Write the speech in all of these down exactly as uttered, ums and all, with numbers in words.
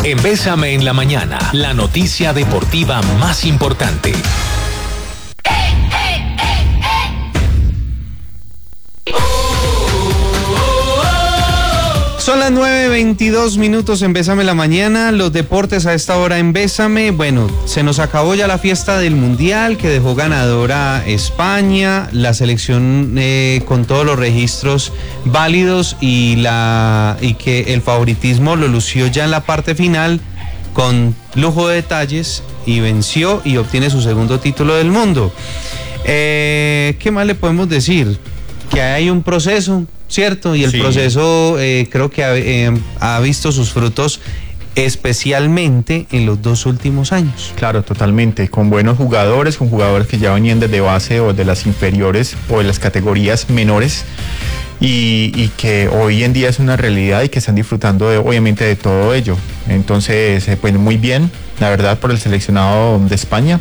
En Bésame en la Mañana, la noticia deportiva más importante. Son las nueve veintidós minutos en Bésame la Mañana, los deportes a esta hora en Bésame. Bueno, se nos acabó ya la fiesta del Mundial que dejó ganadora España, la selección eh, con todos los registros válidos y, la, y que el favoritismo lo lució ya en la parte final con lujo de detalles y venció y obtiene su segundo título del mundo. Eh, ¿Qué más le podemos decir? Que hay un proceso, ¿cierto? Y el sí. proceso eh, creo que ha, eh, ha visto sus frutos especialmente en los dos últimos años. Claro, totalmente, con buenos jugadores, con jugadores que ya venían desde base o de las inferiores o de las categorías menores y, y que hoy en día es una realidad y que están disfrutando de, obviamente de todo ello. Entonces, pues muy bien, la verdad, por el seleccionado de España.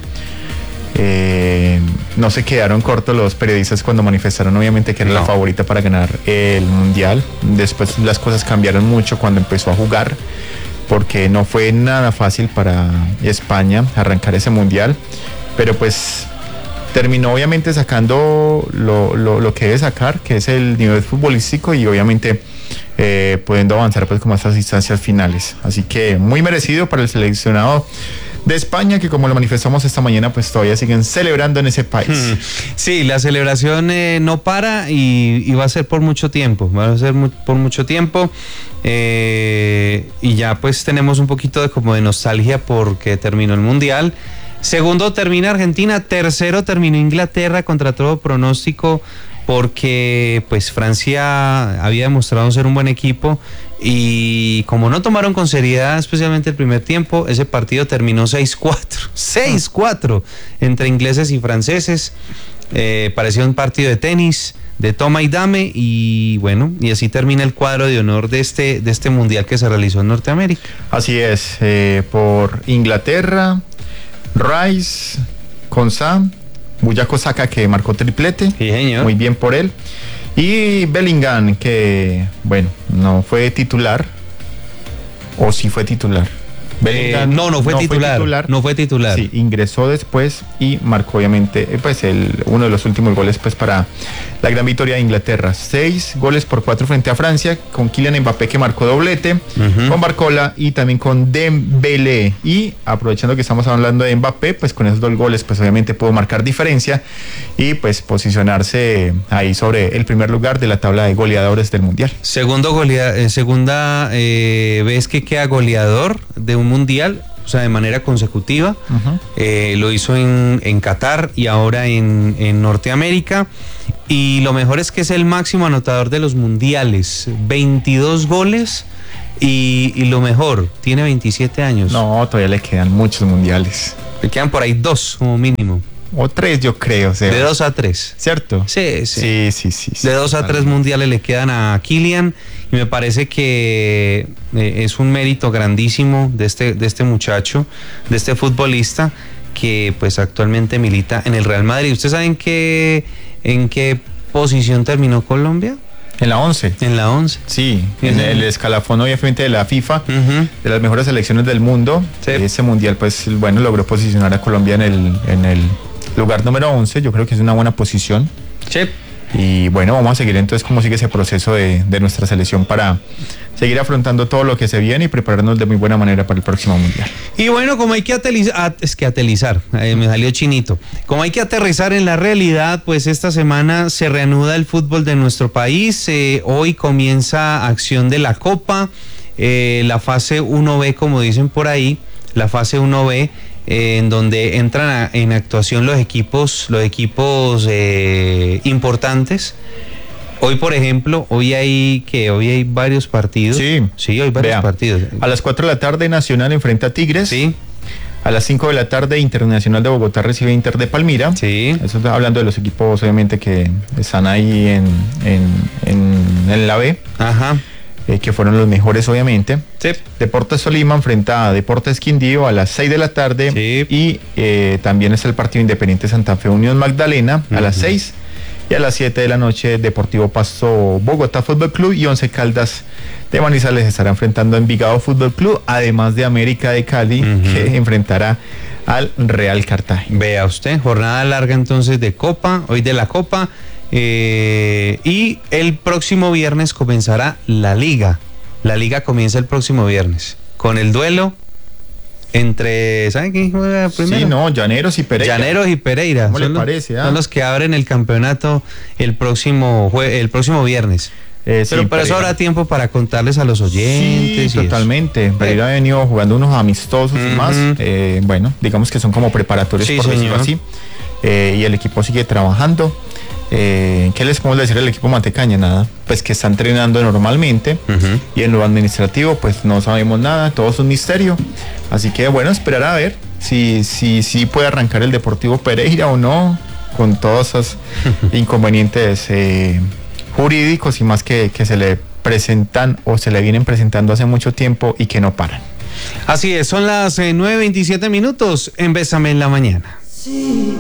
Eh, no se quedaron cortos los periodistas cuando manifestaron obviamente que era no. la favorita para ganar el Mundial. Después las cosas cambiaron mucho cuando empezó a jugar, porque no fue nada fácil para España arrancar ese Mundial, pero pues terminó obviamente sacando lo, lo, lo que debe sacar, que es el nivel futbolístico y obviamente eh, pudiendo avanzar pues como a estas instancias finales. Así que muy merecido para el seleccionado de España, que como lo manifestamos esta mañana, pues todavía siguen celebrando en ese país. Sí, la celebración eh, no para y, y va a ser por mucho tiempo, va a ser mu- por mucho tiempo eh, y ya pues tenemos un poquito de como de nostalgia porque terminó el Mundial. Segundo termina Argentina, tercero terminó Inglaterra contra todo pronóstico porque pues Francia había demostrado ser un buen equipo y como no tomaron con seriedad especialmente el primer tiempo, ese partido terminó seis cuatro, seis cuatro entre ingleses y franceses. Eh, parecía un partido de tenis, de toma y dame, y bueno, y así termina el cuadro de honor de este, de este mundial que se realizó en Norteamérica. Así es, eh, por Inglaterra, Rice, Konsa, Bukayo Saka, que marcó triplete, sí, señor. Muy bien por él. Y Bellingham, que bueno, no fue titular, o sí fue titular. Eh, no, no fue, no titular, fue titular. No fue titular. Sí, ingresó después y marcó obviamente pues el, uno de los últimos goles pues para la gran victoria de Inglaterra. Seis goles por cuatro frente a Francia, con Kylian Mbappé que marcó doblete, uh-huh. con Barcola y también con Dembélé. Y aprovechando que estamos hablando de Mbappé, pues con esos dos goles pues obviamente pudo marcar diferencia y pues posicionarse ahí sobre el primer lugar de la tabla de goleadores del Mundial. Segundo golea, eh, segunda eh, vez que queda goleador de un Mundial, o sea, de manera consecutiva. Uh-huh. Eh, lo hizo en, en Qatar y ahora en, en Norteamérica. Y lo mejor es que es el máximo anotador de los mundiales, veintidós goles. Y, y lo mejor, tiene veintisiete años. No, todavía le quedan muchos mundiales. Le quedan por ahí dos como mínimo. O tres, yo creo. Seba. De dos a tres. ¿Cierto? Sí, sí. Sí, sí, sí. sí de dos a tres mundiales le quedan a Kylian. Y me parece que eh, es un mérito grandísimo de este, de este muchacho, de este futbolista que pues actualmente milita en el Real Madrid. ¿Ustedes saben qué, en qué posición terminó Colombia? En la once. En la once. Sí, uh-huh. en el escalafón obviamente de la FIFA, uh-huh. de las mejores selecciones del mundo. Sí. Ese mundial pues bueno logró posicionar a Colombia en el, en el lugar número once. Yo creo que es una buena posición. Sí. Y bueno, vamos a seguir entonces cómo sigue ese proceso de, de nuestra selección para seguir afrontando todo lo que se viene y prepararnos de muy buena manera para el próximo mundial. Y bueno, como hay que aterrizar, es que aterrizar, eh, me salió chinito, como hay que aterrizar en la realidad, pues esta semana se reanuda el fútbol de nuestro país. Eh, hoy comienza acción de la Copa, eh, la fase uno be, como dicen por ahí, la fase uno be. Eh, en donde entran a, en actuación los equipos, los equipos eh, importantes. Hoy, por ejemplo, hoy hay que hoy hay varios partidos. Sí, sí, hoy varios Vea, partidos. A las cuatro de la tarde Nacional enfrenta a Tigres. Sí. A las cinco de la tarde Internacional de Bogotá recibe Inter de Palmira. Sí. Eso está hablando de los equipos obviamente que están ahí en, en, en, en la B. Ajá. Eh, que fueron los mejores obviamente. Sí. Deportes Tolima enfrenta a Deportes Quindío a las seis de la tarde. Sí. Y eh, también está el partido Independiente Santa Fe Unión Magdalena uh-huh. a las seis. y a las siete de la noche Deportivo Pasto Bogotá Fútbol Club y Once Caldas de Manizales estará enfrentando a Envigado Fútbol Club, además de América de Cali, uh-huh. que enfrentará al Real Cartagena. Vea usted, jornada larga entonces de Copa, hoy de la Copa, eh, y el próximo viernes comenzará la Liga. La Liga comienza el próximo viernes con el duelo entre, ¿saben quién juega primero? Sí, no, Llaneros y Pereira. Llaneros y Pereira. ¿Cómo le son parece? Los, ah? son los que abren el campeonato el próximo jue- el próximo viernes. Eh, pero sí, por eso habrá tiempo para contarles a los oyentes. Sí, totalmente. Eso. Pereira ha venido jugando unos amistosos uh-huh. y más. Eh, bueno, digamos que son como preparatorios, sí, por señor. decirlo así. Eh, y el equipo sigue trabajando. Eh, ¿Qué les podemos decir al equipo Matecaña? Nada, pues que está entrenando normalmente uh-huh. y en lo administrativo pues no sabemos nada, todo es un misterio, así que bueno, esperar a ver si, si, si puede arrancar el Deportivo Pereira o no, con todos esos inconvenientes eh, jurídicos y más que, que se le presentan o se le vienen presentando hace mucho tiempo y que no paran. Así es, son las eh, nueve veintisiete minutos en Bésame en la Mañana. Sí.